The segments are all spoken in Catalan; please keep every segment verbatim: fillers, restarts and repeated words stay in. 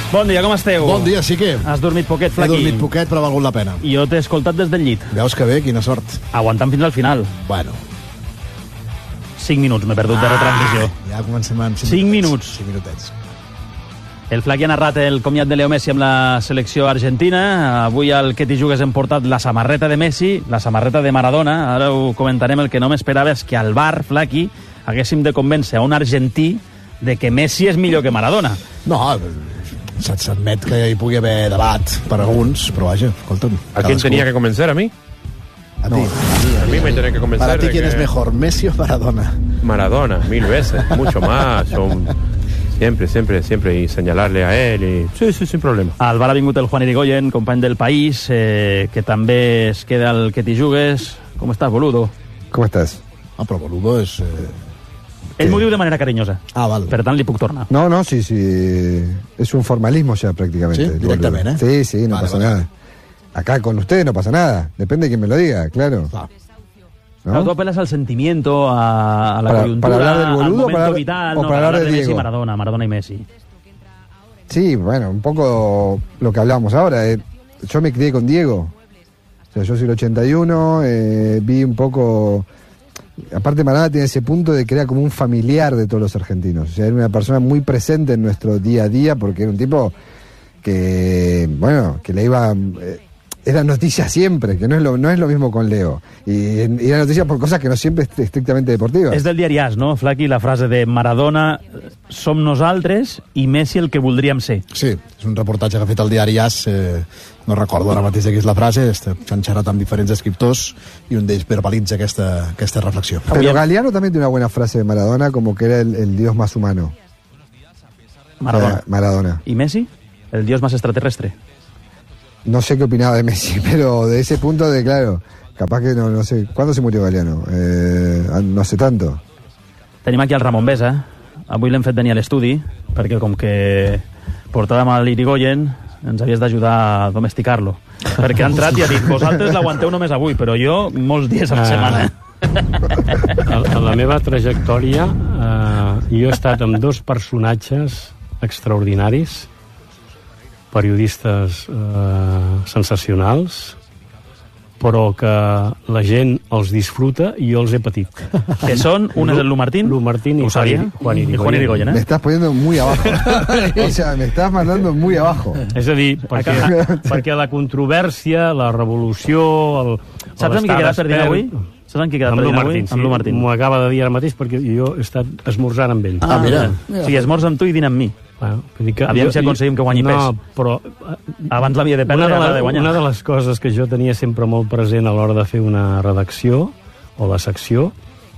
Bon dia, com esteu? Bon dia, sí que... Has dormit poquet, Flaqui? He dormit poquet, però ha valgut la pena. I jo t'he escoltat des del llit. Veus que bé, quina sort. Aguantant fins al final. Bueno. Cinc minuts m'he perdut ah, de retransmissió. Ja comencem amb cinc, cinc minuts. Cinc minutets. El Flaqui ha narrat el comiat de Leo Messi amb la selecció argentina. Avui al Que t'hi jugues hem portat la samarreta de Messi, la samarreta de Maradona. Ara ho comentarem. El que no m'esperava és que al bar, Flaqui, haguéssim de convèncer a un argentí de que Messi és millor que Maradona. No, s'admet que hi pugui haver debat per alguns, però vaja, escolta'm. ¿A quién tenía que convencer? ¿A mí? A no, ti. A mí me tenía que convencer. Para ti, ¿quién que... es mejor, Messi o Maradona? Maradona, mil veces, mucho más. Son... Siempre, siempre, siempre, y señalarle a él. Y... Sí, sí, sin problema. Al bar ha vingut el Juan Irigoyen, company del País, eh, que també es queda al Que t'hi jugues. Com estàs, boludo? Com estàs? Ah, però boludo és... Eh... Ell m'ho diu de manera carinyosa. Ah, val. Per tant, li puc tornar. No, no, sí, sí. Es un formalismo ya prácticamente. Sí, directamente, ¿eh? Sí, sí, no vale, pasa vale. nada. Acá con ustedes no pasa nada. Depende de quién me lo diga, claro. Ah. ¿No? Claro, tú apelas al sentimiento, a, a la para, coyuntura, para hablar del boludo, al momento para, vital, o no, para, para hablar hablar de, de Messi y Diego. Maradona, Maradona y Messi. Sí, bueno, un poco lo que hablábamos ahora. Eh. Yo me crié con Diego. O sea, yo soy el ochenta y uno, eh, vi un poco... Aparte, Maradona tiene ese punto de que era como un familiar de todos los argentinos. O sea, era una persona muy presente en nuestro día a día porque era un tipo que, bueno, que le iba... Eh, era noticia siempre, que no es lo, no es lo mismo con Leo. Y, y era noticia por cosas que no siempre es estrictamente deportivas. És del diari As, no, Flaqui, la frase de Maradona, som nosaltres i Messi el que voldríem ser. Sí, és un reportatge que ha fet el diari As, eh, no recordo ara mateix de qui és la frase, s'han xerrat amb diferents escriptors i un d'ells verbalitza aquesta, aquesta reflexió. Pero Galeano también tiene una buena frase de Maradona, como que era el, el dios más humano. Maradona. Eh, Maradona. ¿Y Messi? El dios más extraterrestre. No sé qué opinaba de Messi, pero de ese punto de, claro, capaz que no, no sé. ¿Cuándo se murió Galeano? Eh, no hace tanto. Tenim aquí el Ramon Besa. Avui l'hem fet venir a l'estudi, perquè com que portàvem a l'Irigoyen, ens havies d'ajudar a domesticar-lo. Perquè ha entrat i ha dit, vosaltres l'aguanteu només avui, però jo molts dies a la setmana. A, a la meva trajectòria, eh, jo he estat amb dos personatges extraordinaris, periodistes eh, sensacionals, però que la gent els disfruta i jo els he patit. Que són, un és el Lu Martín, Lu Martín i Juan, Juan Irigoyen. Juan Irigoyen, eh? Me estás poniendo muy abajo. O sea, me estás mandando muy abajo. És a dir, perquè, perquè la controvèrsia, la revolució... El, Saps amb qui he quedat per dinar avui? Saps amb qui he quedat per dinar avui? Amb Lu Martín. M'ho acaba de dir ara mateix perquè jo he estat esmorzant amb ell. Ah, mira. O sigui, esmorza amb tu i dina amb mi. Bueno, que aviam jo, si aconseguim que guanyi no, pes. Però abans l'havia de perdre, una de, de guanyar. Una de les coses que jo tenia sempre molt present a l'hora de fer una redacció o la secció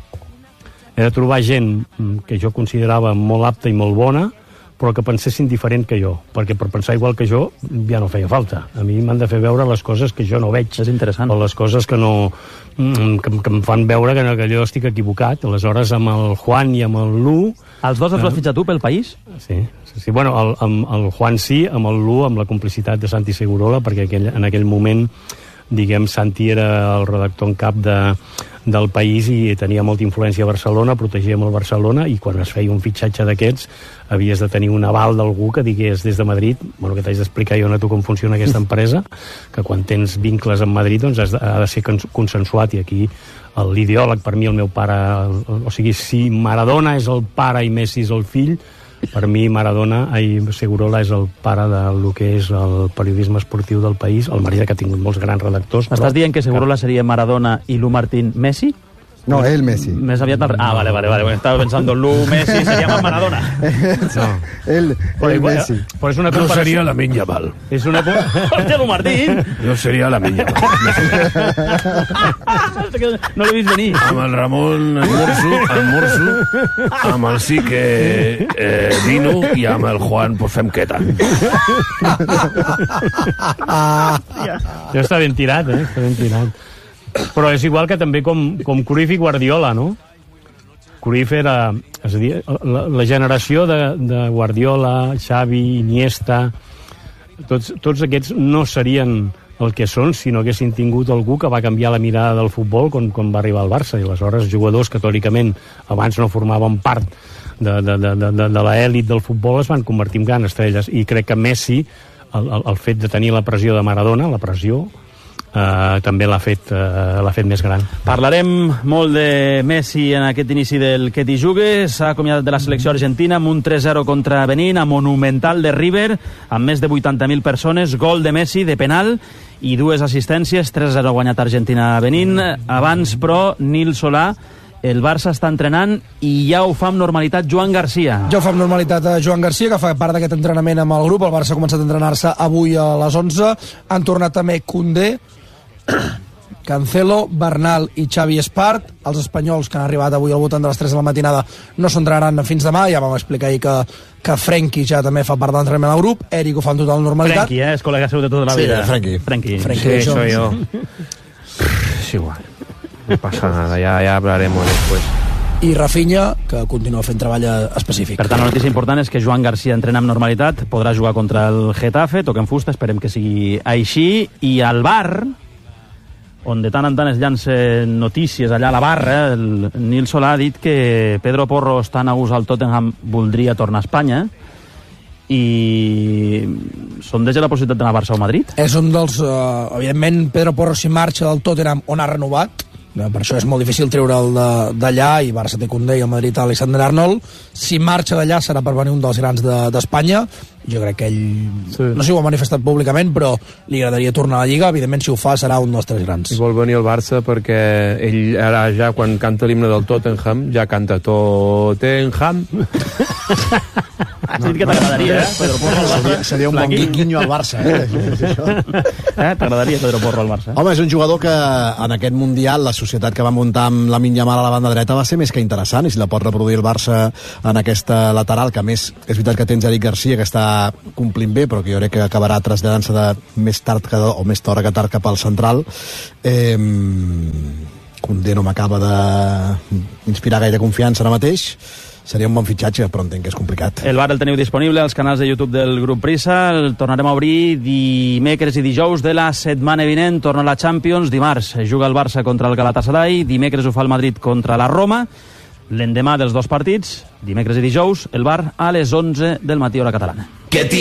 era trobar gent que jo considerava molt apta i molt bona, però que pensessin diferent que jo, perquè per pensar igual que jo ja no feia falta. A mi m'han de fer veure les coses que jo no veig. És interessant. O les coses que no... que, que em fan veure que, que jo estic equivocat. Aleshores, amb el Juan i amb el Lu... Els dos els vas fitxar tu pel País? Sí, sí, sí. Bueno, el, amb el Juan sí, amb el Lu, amb la complicitat de Santi Segurola, perquè aquell, en aquell moment, diguem, Santi era el redactor en cap de, del País i tenia molta influència a Barcelona, protegíem el Barcelona, i quan es feia un fitxatge d'aquests havies de tenir un aval d'algú que digués des de Madrid, bueno, que t'haig d'explicar jo a tu com funciona aquesta empresa, que quan tens vincles amb Madrid doncs has de, ha de ser consensuat, i aquí l'ideòleg, per mi, el meu pare, o sigui, si Maradona és el pare i Messi és el fill, per mi Maradona i Segurola és el pare del que és el periodisme esportiu del País, el marge que ha tingut molts grans redactors. Estàs però... dient que Segurola seria Maradona i Lu Martín Messi? No, él Messi. Més aviat... Al... Ah, vale, vale, vale. Bueno, estaba pensando Lu Messi sería más Maradona. No, él, él Messi. Por es una comparació... No seria la Minya Val. És una... Hòstia, Lu Martín! No seria la Minya Val. No l'he vist venir. Amb el Ramon almorzo, almorzo, amb el sí que eh, dino i amb el Juan pues fem queta. Jo està ben tirat, eh? Està ben tirat. Però és igual que també com, com Cruyff i Guardiola, no? Cruyff era... És a dir, la, la generació de, de Guardiola, Xavi, Iniesta, tots, tots aquests no serien el que són si no haguessin tingut algú que va canviar la mirada del futbol quan, quan va arribar al Barça. I aleshores jugadors que teòricament abans no formaven part de, de, de, de, de l'elit del futbol es van convertir en grans estrelles, i crec que Messi, el, el, el fet de tenir la pressió de Maradona, la pressió, Uh, també l'ha fet, uh, l'ha fet més gran. Parlarem molt de Messi en aquest inici del Que t'hi jugues. S'ha acomiadat de la selecció argentina amb un tres zero contra Benín, a Monumental de River, amb més de vuitanta mil persones, gol de Messi de penal i dues assistències, tres zero guanyat Argentina a Benín. Abans, però, Nil Solà, el Barça està entrenant i ja ho fa amb normalitat Joan Garcia. Ja ho fa amb normalitat a Joan Garcia, que fa part d'aquest entrenament amb el grup. El Barça ha començat a entrenar-se avui a les onze. Han tornat també Koundé, Cancelo, Bernal i Xavi Espart. Els espanyols que han arribat avui al voltant de les tres de la matinada no s'entrenaran fins demà. Ja vam explicar ahir que, que Frenkie ja també fa part de l'entrenament del grup. Eric ho fa amb total normalitat. Frenkie, eh? És col·lega seu de tota la vida. Sí, Frenkie. Frenkie. Frenkie, Sí, soy yo. Es igual. No pasa nada, ya, ya hablaremos después. I Rafinha, que continua fent treball específic. Per tant, la notícia important és que Joan Garcia entrena amb normalitat, podrà jugar contra el Getafe, toquem fusta, esperem que sigui així, i al bar, on de tant en tant es llancen notícies allà a la barra, el Nil Solà ha dit que Pedro Porro, estant a gust al Tottenham, voldria tornar a Espanya, i sondeja la possibilitat d'anar a Barça o Madrid? És un dels... Uh, evidentment, Pedro Porro, si marxa del Tottenham, on ha renovat, per això és molt difícil treure'l d'allà, i Barça té Koundé i el Madrid Alexander Arnold. Si marxa d'allà serà per venir un dels grans d'Espanya. Jo crec que ell, sí. No sé si ho ha manifestat públicament, però li agradaria tornar a la Lliga. Evidentment, si ho fa, serà un dels tres grans. I vol venir al Barça perquè ell ara ja, quan canta l'himne del Tottenham, ja canta Tottenham. Has dit que t'agradaria, eh? Pedro Porro seria, seria un bon guinyo al Barça, eh? eh? T'agradaria Pedro Porro al Barça? Home, és un jugador que en aquest Mundial la societat que va muntar amb la Lamine Yamal a la banda dreta va ser més que interessant, i si la pot reproduir el Barça en aquesta lateral, que a més és veritat que tens Eric Garcia, que està complint bé, però que jo crec que acabarà traslladant-se de més tard que, o més d'hora que tard cap al central. eh, Koundé no m'acaba d'inspirar gaire confiança ara mateix. Seria un bon fitxatge, però entenc que és complicat. El bar el teniu disponible als canals de YouTube del Grup Prisa. El tornarem a obrir dimecres i dijous de la setmana vinent. Torna la Champions. Dimarts juga el Barça contra el Galatasaray. Dimecres ho fa el Madrid contra la Roma. L'endemà dels dos partits, dimecres i dijous, el bar a les onze del matí hora catalana. Que